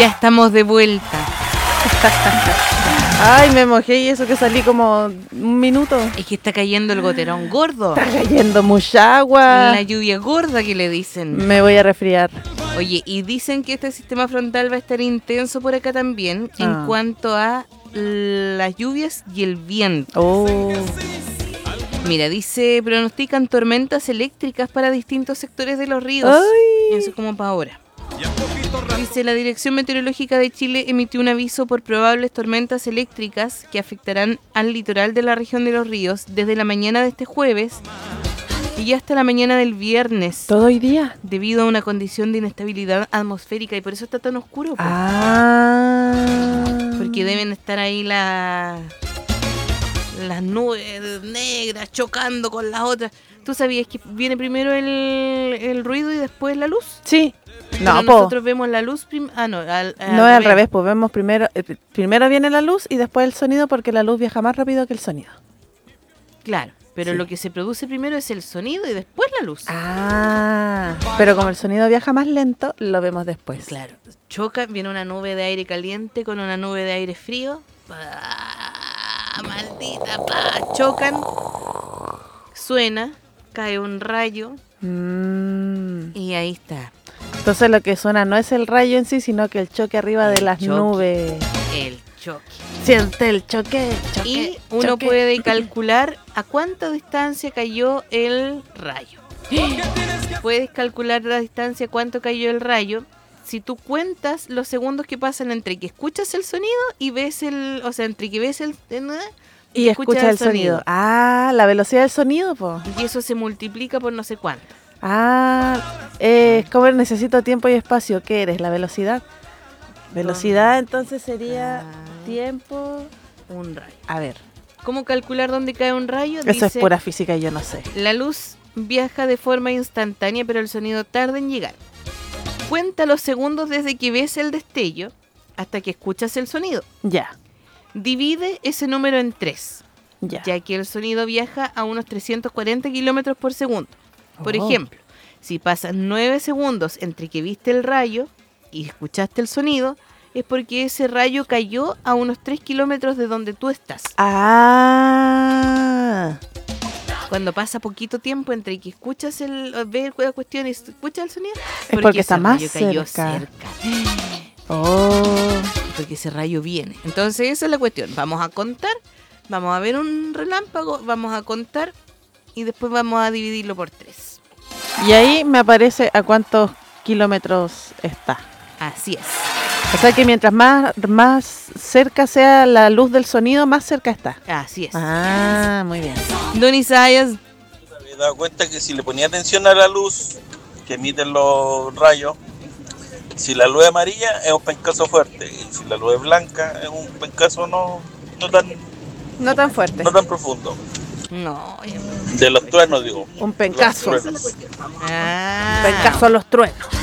Ya estamos de vuelta. Ay, me mojé y eso que salí como un minuto. Es que está cayendo el goterón gordo. Está cayendo mucha agua. La lluvia gorda que le dicen. Me voy a resfriar. Oye, y dicen que este sistema frontal va a estar intenso por acá también en cuanto a las lluvias y el viento. Oh. Mira, dice, pronostican tormentas eléctricas para distintos sectores de los ríos. Ay. Eso es como para ahora. Dice, la Dirección Meteorológica de Chile emitió un aviso por probables tormentas eléctricas que afectarán al litoral de la región de los ríos desde la mañana de este jueves y hasta la mañana del viernes. ¿Todo hoy día? Debido a una condición de inestabilidad atmosférica y por eso está tan oscuro. Porque deben estar ahí las nubes negras chocando con las otras. ¿Tú sabías que viene primero el ruido y después la luz? Sí. Pero No, nosotros vemos la luz no es al revés, pues vemos primero viene la luz y después el sonido porque la luz viaja más rápido que el sonido. Claro, pero sí. Lo que se produce primero es el sonido y después la luz. Pero como el sonido viaja más lento, lo vemos después. Claro, choca, viene una nube de aire caliente con una nube de aire frío. Maldita, chocan, suena, cae un rayo y ahí está. Entonces lo que suena no es el rayo en sí, sino que el choque arriba de las nubes. El choque. Siente el choque. Y uno puede calcular a cuánta distancia cayó el rayo. Puedes calcular la distancia, cuánto cayó el rayo, si tú cuentas los segundos que pasan entre que escuchas el sonido y ves entre que ves y escuchas el sonido. La velocidad del sonido, po. Y eso se multiplica por no sé cuánto. Es como necesito tiempo y espacio. ¿Qué eres? ¿La velocidad? Velocidad, entonces sería tiempo. Un rayo. A ver. ¿Cómo calcular dónde cae un rayo? Eso es pura física y yo no sé. La luz viaja de forma instantánea, pero el sonido tarda en llegar. Cuenta los segundos desde que ves el destello hasta que escuchas el sonido. Ya. Divide ese número en 3, ya que el sonido viaja a unos 340 kilómetros por segundo. Por ejemplo, si pasan 9 segundos entre que viste el rayo y escuchaste el sonido, es porque ese rayo cayó a unos 3 kilómetros de donde tú estás. Cuando pasa poquito tiempo entre que escuchas ves la cuestión y escuchas el sonido, es porque está más cayó cerca. Porque ese rayo viene. Entonces esa es la cuestión. Vamos a contar, vamos a ver un relámpago, vamos a contar y después vamos a dividirlo por 3. Y ahí me aparece a cuántos kilómetros está. Así es. O sea que mientras más cerca sea la luz del sonido, más cerca está. Así es. Muy bien. Don Isaías. Me había dado cuenta que si le ponía atención a la luz que emiten los rayos, si la luz es amarilla es un pencazo fuerte y si la luz es blanca es un pencazo no tan fuerte. No tan profundo. No. De los truenos, digo. Un pencazo. Los truenos. Pencazo a los truenos.